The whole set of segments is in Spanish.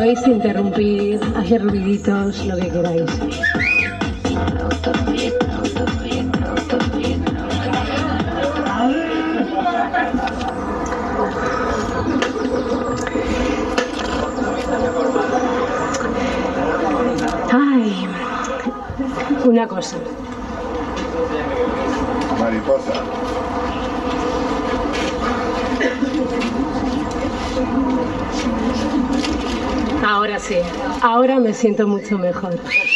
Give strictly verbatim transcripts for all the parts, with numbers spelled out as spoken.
Podéis interrumpir, hacer ruiditos, lo que queráis. Ay, una cosa. Mariposa. Ahora sí, ahora me siento mucho mejor.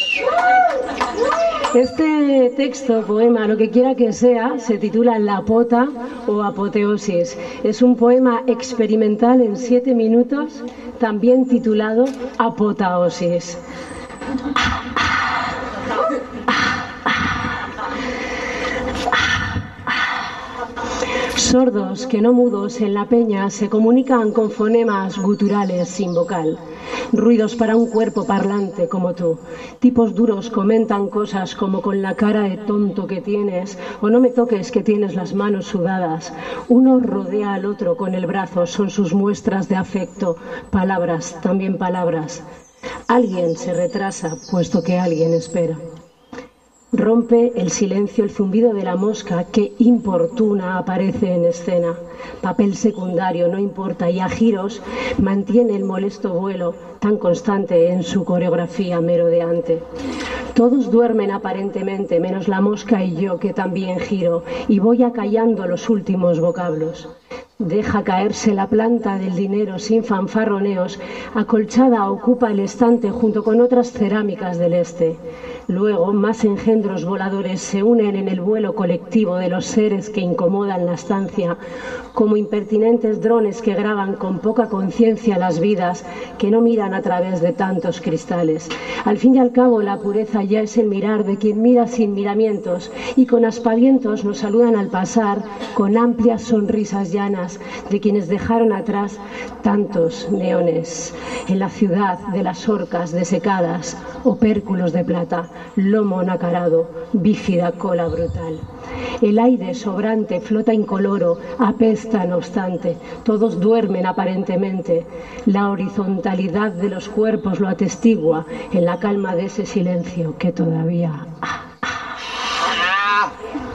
Este texto, poema, lo que quiera que sea, se titula La Pota o Apoteosis. Es un poema experimental en siete minutos, también titulado Apotaosis. Sordos que no mudos en la peña se comunican con fonemas guturales sin vocal. Ruidos para un cuerpo parlante como tú. Tipos duros comentan cosas como con la cara de tonto que tienes o no me toques que tienes las manos sudadas. Uno rodea al otro con el brazo, son sus muestras de afecto. Palabras, también palabras. Alguien se retrasa puesto que alguien espera. Rompe el silencio el zumbido de la mosca que importuna aparece en escena. Papel secundario, no importa, y a giros mantiene el molesto vuelo tan constante en su coreografía merodeante. Todos duermen aparentemente, menos la mosca y yo que también giro, y voy acallando los últimos vocablos. Deja caerse la planta del dinero sin fanfarroneos, acolchada ocupa el estante junto con otras cerámicas del este. Luego, más engendros voladores se unen en el vuelo colectivo de los seres que incomodan la estancia, como impertinentes drones que graban con poca conciencia las vidas que no miran a través de tantos cristales. Al fin y al cabo, la pureza ya es el mirar de quien mira sin miramientos y con aspavientos nos saludan al pasar con amplias sonrisas llanas de quienes dejaron atrás tantos neones en la ciudad de las orcas desecadas, opérculos de plata, lomo nacarado, bífida cola brutal. El aire sobrante flota incoloro, apesta no obstante, todos duermen aparentemente. La horizontalidad de los cuerpos lo atestigua en la calma de ese silencio que todavía... Ah, ah.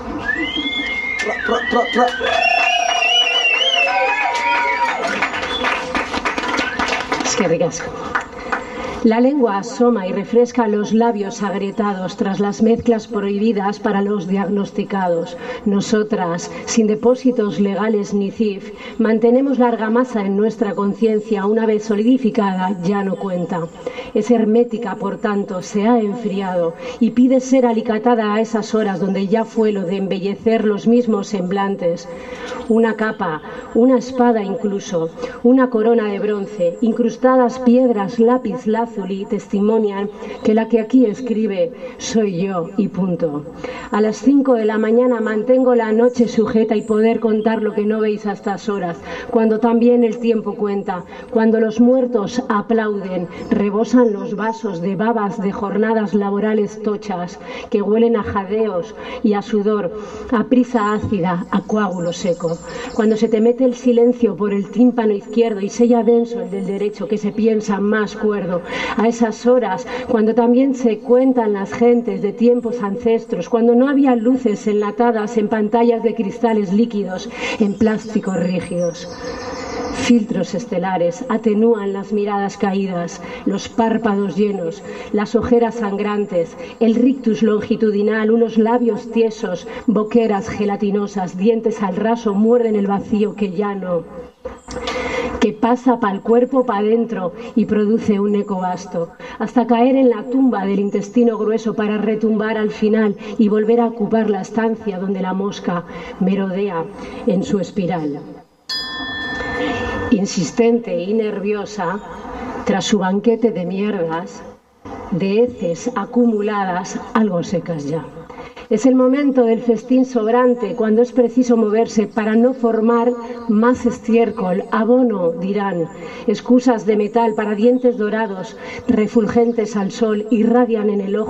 Es que ricasco. La lengua asoma y refresca los labios agrietados tras las mezclas prohibidas para los diagnosticados. Nosotras, sin depósitos legales ni C I F, mantenemos la argamasa en nuestra conciencia, una vez solidificada ya no cuenta. Es hermética, por tanto, se ha enfriado y pide ser alicatada a esas horas donde ya fue lo de embellecer los mismos semblantes. Una capa, una espada incluso, una corona de bronce, incrustadas piedras, lápiz, lazo, y testimonian que la que aquí escribe soy yo y punto. A las cinco de la mañana mantengo la noche sujeta y poder contar lo que no veis a estas horas, cuando también el tiempo cuenta, cuando los muertos aplauden, rebosan los vasos de babas de jornadas laborales tochas que huelen a jadeos y a sudor, a prisa ácida, a coágulo seco, cuando se te mete el silencio por el tímpano izquierdo y sella denso el del derecho que se piensa más cuerdo. A esas horas, cuando también se cuentan las gentes de tiempos ancestros, cuando no había luces enlatadas en pantallas de cristales líquidos, en plásticos rígidos. Filtros estelares atenúan las miradas caídas, los párpados llenos, las ojeras sangrantes, el rictus longitudinal, unos labios tiesos, boqueras gelatinosas, dientes al raso muerden el vacío que ya no... que pasa pa'l cuerpo pa' dentro y produce un eco vasto, hasta caer en la tumba del intestino grueso para retumbar al final y volver a ocupar la estancia donde la mosca merodea en su espiral. Insistente y nerviosa, tras su banquete de mierdas, de heces acumuladas, algo secas ya. Es el momento del festín sobrante, cuando es preciso moverse para no formar más estiércol, abono, dirán. Excusas de metal para dientes dorados, refulgentes al sol, irradian en el ojo